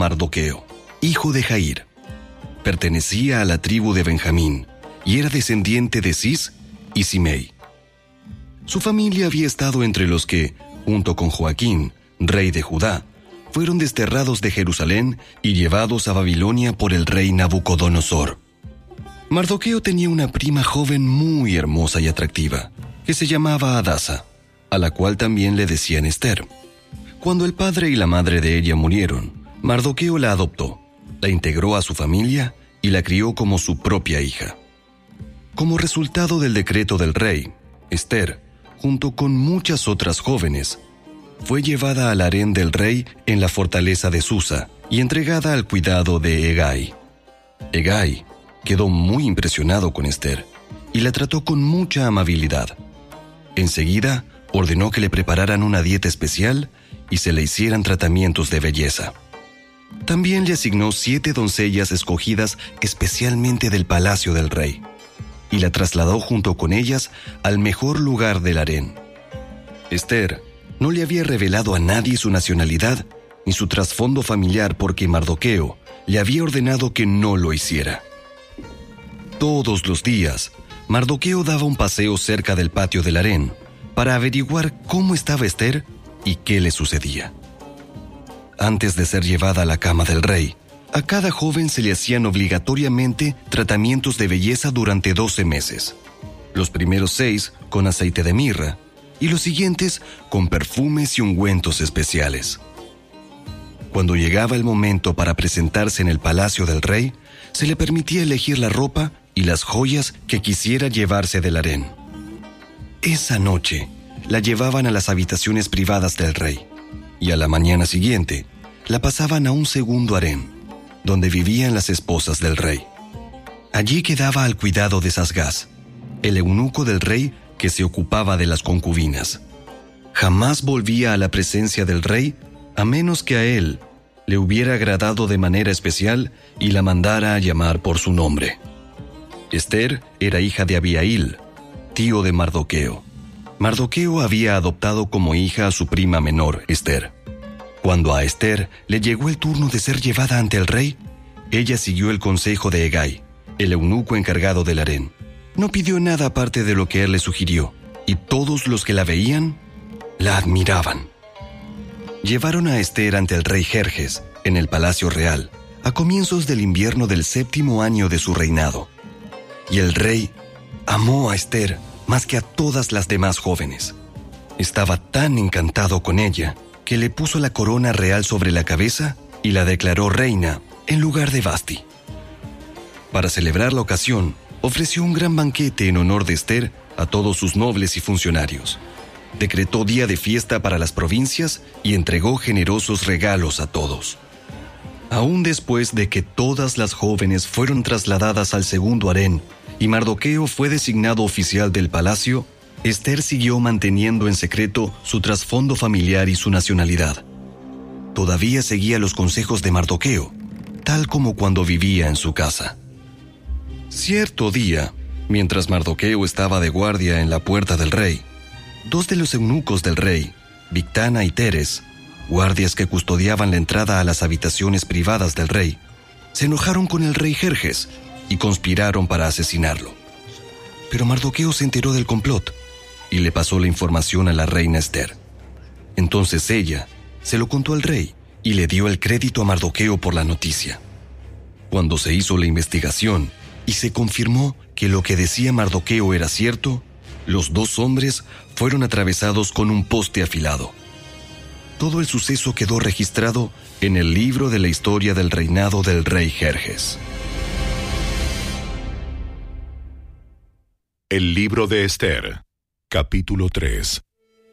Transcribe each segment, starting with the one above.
Mardoqueo, hijo de Jair. Pertenecía a la tribu de Benjamín y era descendiente de Cis y Simei. Su familia había estado entre los que, junto con Joaquín, rey de Judá, fueron desterrados de Jerusalén y llevados a Babilonia por el rey Nabucodonosor. Mardoqueo tenía una prima joven muy hermosa y atractiva, que se llamaba Hadasa, a la cual también le decían Ester. Cuando el padre y la madre de ella murieron, Mardoqueo la adoptó, la integró a su familia y la crió como su propia hija. Como resultado del decreto del rey, Ester, junto con muchas otras jóvenes, fue llevada al harén del rey en la fortaleza de Susa y entregada al cuidado de Hegai. Hegai quedó muy impresionado con Ester y la trató con mucha amabilidad. Enseguida ordenó que le prepararan una dieta especial y se le hicieran tratamientos de belleza. También le asignó 7 doncellas escogidas especialmente del palacio del rey y la trasladó junto con ellas al mejor lugar del harén. Ester no le había revelado a nadie su nacionalidad ni su trasfondo familiar porque Mardoqueo le había ordenado que no lo hiciera. Todos los días, Mardoqueo daba un paseo cerca del patio del harén para averiguar cómo estaba Ester y qué le sucedía. Antes de ser llevada a la cama del rey, a cada joven se le hacían obligatoriamente tratamientos de belleza durante 12 meses. Los primeros 6 con aceite de mirra y los siguientes con perfumes y ungüentos especiales. Cuando llegaba el momento para presentarse en el palacio del rey, se le permitía elegir la ropa y las joyas que quisiera llevarse del harén. Esa noche la llevaban a las habitaciones privadas del rey y a la mañana siguiente la pasaban a un segundo harén, donde vivían las esposas del rey. Allí quedaba al cuidado de Sasgás, el eunuco del rey que se ocupaba de las concubinas. Jamás volvía a la presencia del rey a menos que a él le hubiera agradado de manera especial y la mandara a llamar por su nombre. Ester era hija de Abihail, tío de Mardoqueo. Mardoqueo había adoptado como hija a su prima menor, Ester. Cuando a Ester le llegó el turno de ser llevada ante el rey, ella siguió el consejo de Hegai, el eunuco encargado del harén. No pidió nada aparte de lo que él le sugirió, y todos los que la veían, la admiraban. Llevaron a Ester ante el rey Jerjes, en el palacio real, a comienzos del invierno del 7º año de su reinado. Y el rey amó a Ester más que a todas las demás jóvenes. Estaba tan encantado con ella que le puso la corona real sobre la cabeza y la declaró reina en lugar de Vasti. Para celebrar la ocasión, ofreció un gran banquete en honor de Ester a todos sus nobles y funcionarios. Decretó día de fiesta para las provincias y entregó generosos regalos a todos. Aún después de que todas las jóvenes fueron trasladadas al segundo harén y Mardoqueo fue designado oficial del palacio, Ester siguió manteniendo en secreto su trasfondo familiar y su nacionalidad. Todavía seguía los consejos de Mardoqueo, tal como cuando vivía en su casa. Cierto día, mientras Mardoqueo estaba de guardia en la puerta del rey, 2 de los eunucos del rey, Bigtana y Teres, guardias que custodiaban la entrada a las habitaciones privadas del rey, se enojaron con el rey Jerjes y conspiraron para asesinarlo. Pero Mardoqueo se enteró del complot y le pasó la información a la reina Ester. Entonces ella se lo contó al rey y le dio el crédito a Mardoqueo por la noticia. Cuando se hizo la investigación y se confirmó que lo que decía Mardoqueo era cierto, los 2 hombres fueron atravesados con un poste afilado. Todo el suceso quedó registrado en el libro de la historia del reinado del rey Jerjes. El libro de Ester, capítulo 3.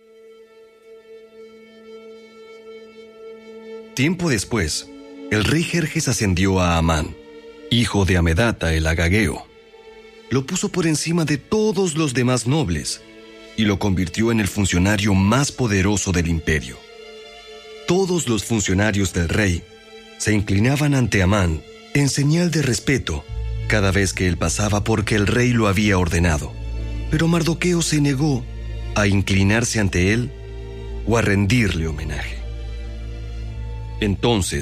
Tiempo después, el rey Jerjes ascendió a Amán, hijo de Amedata el agageo. Lo puso por encima de todos los demás nobles y lo convirtió en el funcionario más poderoso del imperio. Todos los funcionarios del rey se inclinaban ante Amán en señal de respeto cada vez que él pasaba porque el rey lo había ordenado. Pero Mardoqueo se negó a inclinarse ante él o a rendirle homenaje. Entonces,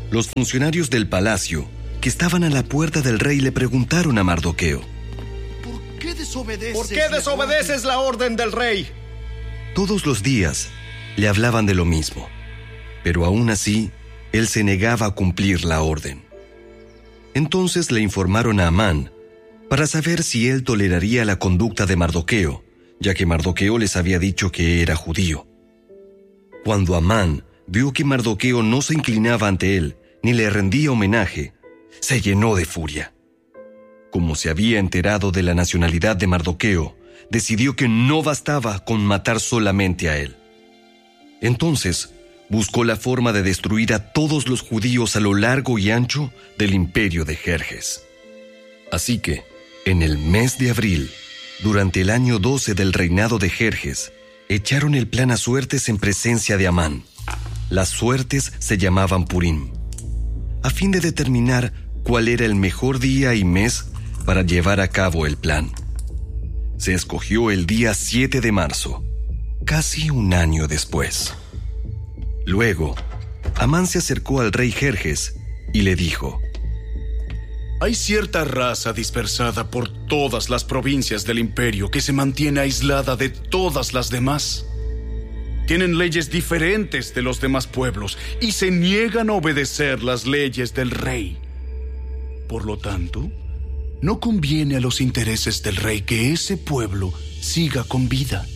Los funcionarios del palacio, que estaban a la puerta del rey, le preguntaron a Mardoqueo: ¿Por qué desobedeces la orden del rey? Todos los días le hablaban de lo mismo, pero aún así, él se negaba a cumplir la orden. Entonces le informaron a Amán para saber si él toleraría la conducta de Mardoqueo, ya que Mardoqueo les había dicho que era judío. Cuando Amán vio que Mardoqueo no se inclinaba ante él ni le rendía homenaje, se llenó de furia. Como se había enterado de la nacionalidad de Mardoqueo, decidió que no bastaba con matar solamente a él. Entonces, buscó la forma de destruir a todos los judíos a lo largo y ancho del imperio de Jerjes. Así que, en el mes de abril, durante el año 12 del reinado de Jerjes, echaron el plan a suertes en presencia de Amán. Las suertes se llamaban Purim, a fin de determinar cuál era el mejor día y mes para llevar a cabo el plan. Se escogió el día 7 de marzo, casi un año después. Luego, Amán se acercó al rey Jerjes y le dijo: Hay cierta raza dispersada por todas las provincias del imperio que se mantiene aislada de todas las demás. Tienen leyes diferentes de los demás pueblos y se niegan a obedecer las leyes del rey. Por lo tanto, no conviene a los intereses del rey que ese pueblo siga con vida.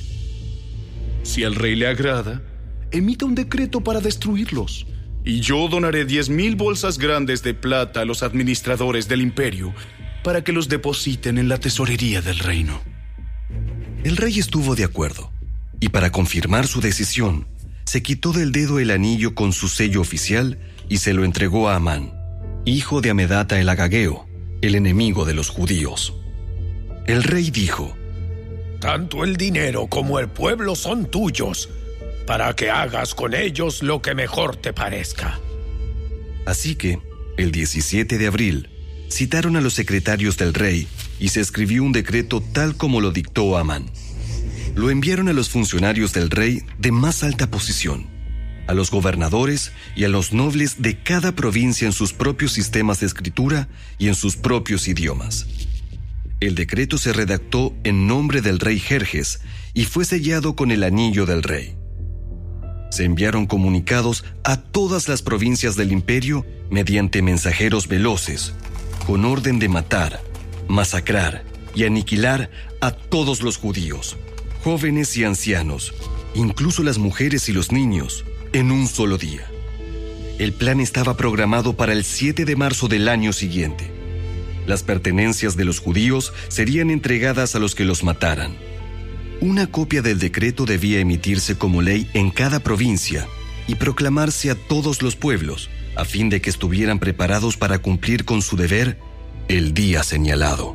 Si al rey le agrada, emita un decreto para destruirlos, y yo donaré 10,000 bolsas grandes de plata a los administradores del imperio para que los depositen en la tesorería del reino. El rey estuvo de acuerdo, y para confirmar su decisión, se quitó del dedo el anillo con su sello oficial y se lo entregó a Amán, hijo de Amedata el Agageo, el enemigo de los judíos. El rey dijo: Tanto el dinero como el pueblo son tuyos, para que hagas con ellos lo que mejor te parezca. Así que, el 17 de abril, citaron a los secretarios del rey y se escribió un decreto tal como lo dictó Amán. Lo enviaron a los funcionarios del rey de más alta posición, a los gobernadores y a los nobles de cada provincia en sus propios sistemas de escritura y en sus propios idiomas. El decreto se redactó en nombre del rey Jerjes y fue sellado con el anillo del rey. Se enviaron comunicados a todas las provincias del imperio mediante mensajeros veloces, con orden de matar, masacrar y aniquilar a todos los judíos, jóvenes y ancianos, incluso las mujeres y los niños, en un solo día. El plan estaba programado para el 7 de marzo del año siguiente. Las pertenencias de los judíos serían entregadas a los que los mataran. Una copia del decreto debía emitirse como ley en cada provincia y proclamarse a todos los pueblos, a fin de que estuvieran preparados para cumplir con su deber el día señalado.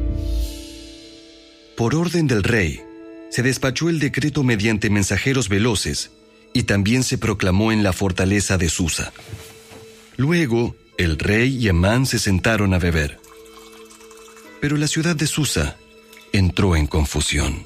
Por orden del rey, se despachó el decreto mediante mensajeros veloces y también se proclamó en la fortaleza de Susa. Luego, el rey y Amán se sentaron a beber. Pero la ciudad de Susa entró en confusión.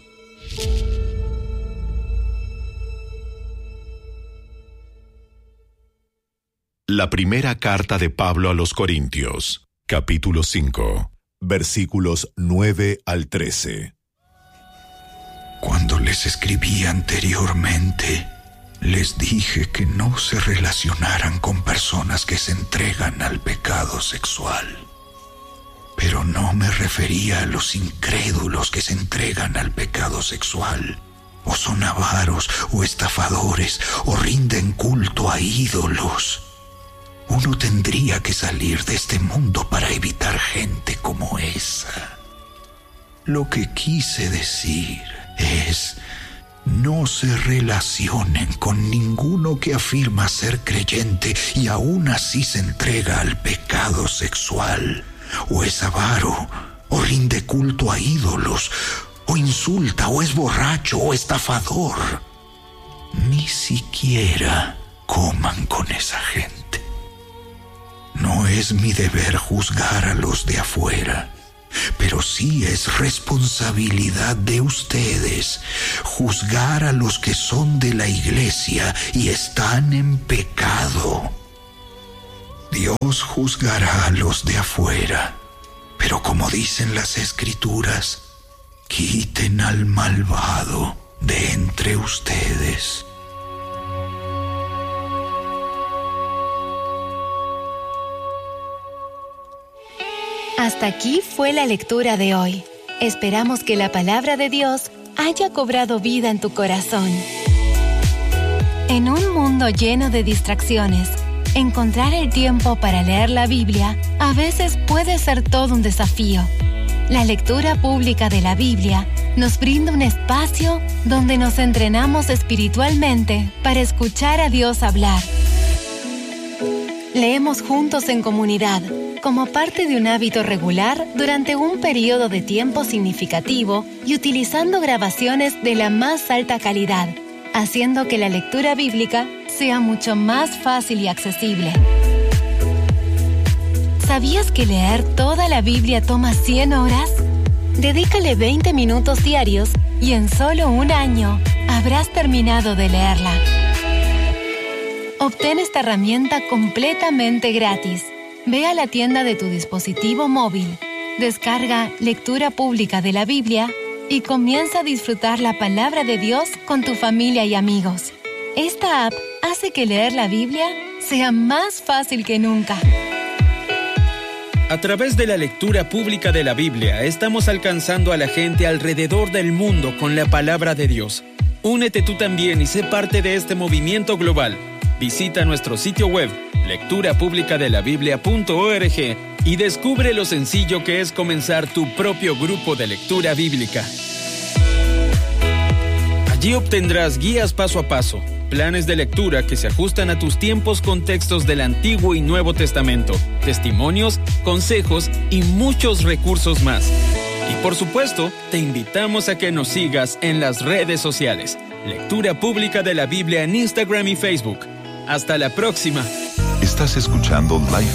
La primera carta de Pablo a los Corintios, capítulo 5, versículos 9 al 13. Cuando les escribí anteriormente, les dije que no se relacionaran con personas que se entregan al pecado sexual. Pero no me refería a los incrédulos que se entregan al pecado sexual, o son avaros, o estafadores, o rinden culto a ídolos. Uno tendría que salir de este mundo para evitar gente como esa. Lo que quise decir es: no se relacionen con ninguno que afirma ser creyente y aún así se entrega al pecado sexual, o es avaro, o rinde culto a ídolos, o insulta, o es borracho, o estafador. Ni siquiera coman con esa gente. No es mi deber juzgar a los de afuera, pero sí es responsabilidad de ustedes juzgar a los que son de la iglesia y están en pecado. Dios juzgará a los de afuera, pero como dicen las Escrituras, quiten al malvado de entre ustedes. Hasta aquí fue la lectura de hoy. Esperamos que la palabra de Dios haya cobrado vida en tu corazón. En un mundo lleno de distracciones, encontrar el tiempo para leer la Biblia a veces puede ser todo un desafío. La lectura pública de la Biblia nos brinda un espacio donde nos entrenamos espiritualmente para escuchar a Dios hablar. Leemos juntos en comunidad, como parte de un hábito regular durante un periodo de tiempo significativo y utilizando grabaciones de la más alta calidad, haciendo que la lectura bíblica sea mucho más fácil y accesible. ¿Sabías que leer toda la Biblia toma 100 horas? Dedícale 20 minutos diarios y en solo un año habrás terminado de leerla. Obtén esta herramienta completamente gratis. Ve a la tienda de tu dispositivo móvil, descarga Lectura Pública de la Biblia y comienza a disfrutar la palabra de Dios con tu familia y amigos. Esta app hace que leer la Biblia sea más fácil que nunca. A través de la lectura pública de la Biblia, estamos alcanzando a la gente alrededor del mundo con la palabra de Dios. Únete tú también y sé parte de este movimiento global. Visita nuestro sitio web, lecturapublicadelabiblia.org, y descubre lo sencillo que es comenzar tu propio grupo de lectura bíblica. Allí obtendrás guías paso a paso, planes de lectura que se ajustan a tus tiempos con textos del Antiguo y Nuevo Testamento, testimonios, consejos y muchos recursos más. Y por supuesto, te invitamos a que nos sigas en las redes sociales. Lectura Pública de la Biblia en Instagram y Facebook. Hasta la próxima. Estás escuchando Life